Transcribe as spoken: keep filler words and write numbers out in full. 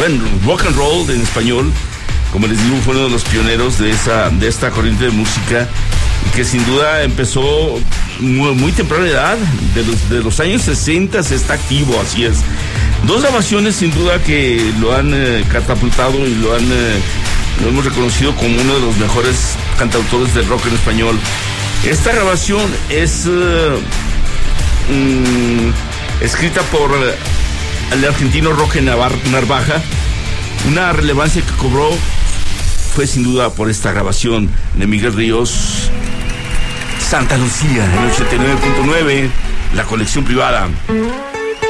bueno, rock and roll en español. Como les digo, fue uno de los pioneros de esa de esta corriente de música, y que sin duda empezó muy, muy temprana edad, de los, de los años sesenta está activo, así es. Dos grabaciones sin duda que lo han eh, catapultado y lo han eh, lo hemos reconocido como uno de los mejores cantautores del rock en español. Esta grabación es uh, um, escrita por uh, el argentino Roque Narvaja. Una relevancia que cobró fue sin duda por esta grabación de Miguel Ríos, Santa Lucía, en ochenta y nueve punto nueve, la colección privada.